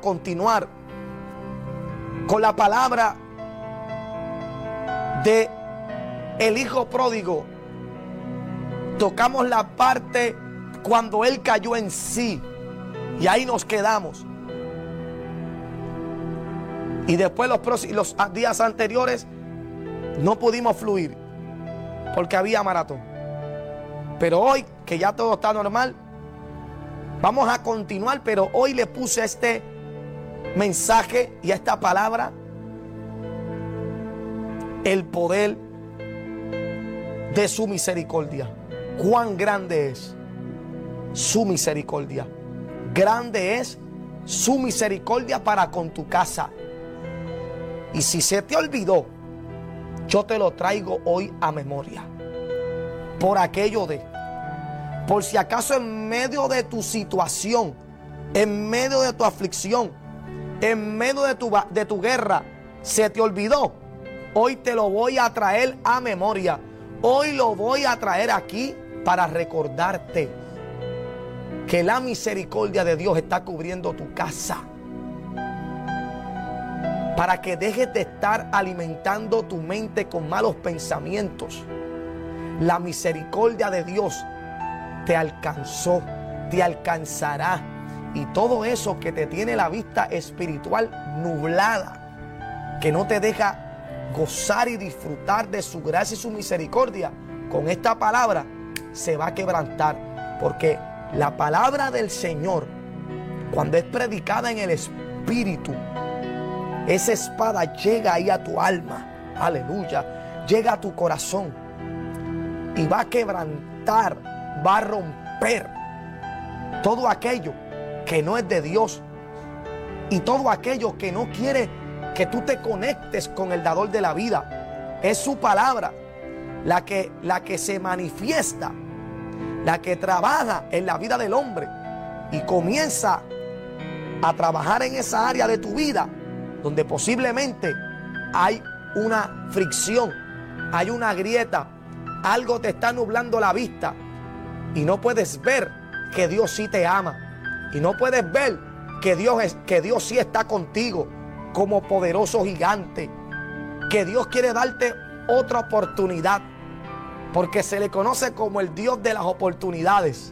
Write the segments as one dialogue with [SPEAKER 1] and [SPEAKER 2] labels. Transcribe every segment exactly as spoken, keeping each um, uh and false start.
[SPEAKER 1] continuar con la palabra de el hijo pródigo. Tocamos la parte cuando él cayó en sí, y ahí nos quedamos. Y después los, próximos, los días anteriores no pudimos fluir porque había maratón. Pero hoy, que ya todo está normal, vamos a continuar. Pero hoy le puse este mensaje y esta palabra: el poder de su misericordia. Cuán grande es su misericordia. Grande es su misericordia para con tu casa. Y si se te olvidó, yo te lo traigo hoy a memoria. Por aquello de, por si acaso en medio de tu situación, en medio de tu aflicción, en medio de tu, de tu guerra, se te olvidó, hoy te lo voy a traer a memoria. Hoy lo voy a traer aquí para recordarte que la misericordia de Dios está cubriendo tu casa. Para que dejes de estar alimentando tu mente con malos pensamientos. La misericordia de Dios te alcanzó, te alcanzará. Y todo eso que te tiene la vista espiritual nublada, que no te deja gozar y disfrutar de su gracia y su misericordia, con esta palabra se va a quebrantar. Porque la palabra del Señor, cuando es predicada en el Espíritu, esa espada llega ahí a tu alma, aleluya, llega a tu corazón y va a quebrantar, va a romper todo aquello que no es de Dios y todo aquello que no quiere que tú te conectes con el dador de la vida. Es su palabra la que, la que se manifiesta, la que trabaja en la vida del hombre y comienza a trabajar en esa área de tu vida donde posiblemente hay una fricción, hay una grieta, algo te está nublando la vista y no puedes ver que Dios sí te ama, y no puedes ver que Dios, es, que Dios sí está contigo como poderoso gigante, que Dios quiere darte otra oportunidad, porque se le conoce como el Dios de las oportunidades.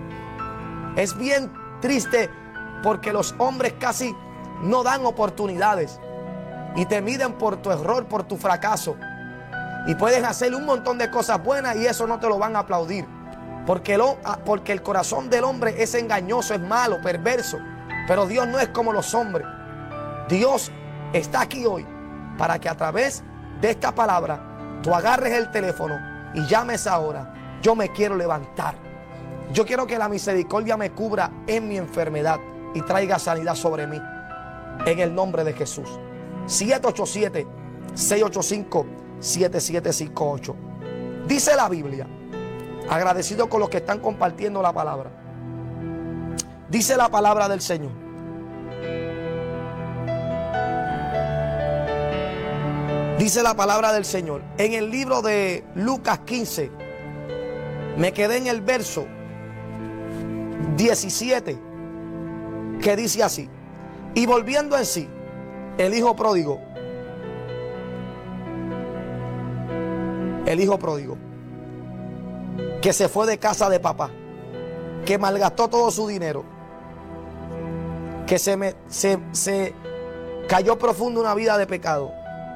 [SPEAKER 1] Es bien triste porque los hombres casi no dan oportunidades y te miden por tu error, por tu fracaso. Y pueden hacer un montón de cosas buenas y eso no te lo van a aplaudir. Porque, lo, porque el corazón del hombre es engañoso, es malo, perverso. Pero Dios no es como los hombres. Dios está aquí hoy para que a través de esta palabra tú agarres el teléfono y llames ahora. Yo me quiero levantar. Yo quiero que la misericordia me cubra en mi enfermedad y traiga sanidad sobre mí. En el nombre de Jesús. siete ocho siete, seis ocho cinco, siete siete cinco ocho. Dice la Biblia, agradecido con los que están compartiendo la palabra. Dice la palabra del Señor. Dice la palabra del Señor. En el libro de Lucas quince, me quedé en el verso diecisiete, que dice así: y volviendo en sí, el hijo pródigo, el hijo pródigo, que se fue de casa de papá, que malgastó todo su dinero, que se, me, se, se cayó profundo en una vida de pecado.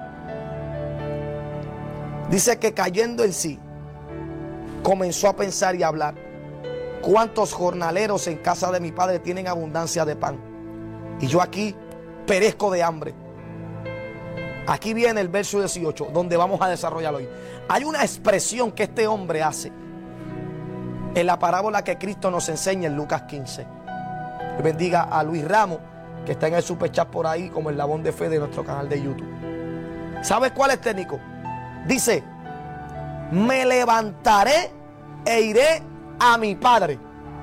[SPEAKER 1] Dice que cayendo en sí, comenzó a pensar y a hablar: ¿cuántos jornaleros en casa de mi padre tienen abundancia de pan? Y yo aquí perezco de hambre. Aquí viene el verso dieciocho, donde vamos a desarrollar hoy. Hay una expresión que este hombre hace en la parábola que Cristo nos enseña en Lucas quince. Que bendiga a Luis Ramos, que está en el superchat por ahí, como el labón de fe de nuestro canal de YouTube. ¿Sabes cuál es, técnico? Dice: me levantaré e iré a mi padre.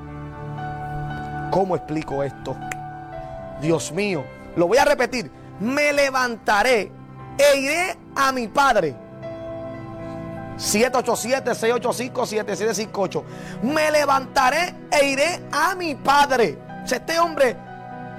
[SPEAKER 1] ¿Cómo explico esto? Dios mío, lo voy a repetir. Me levantaré e iré a mi padre. siete ocho siete, seis ocho cinco, siete siete cinco ocho. Me levantaré e iré a mi padre. O sea, este hombre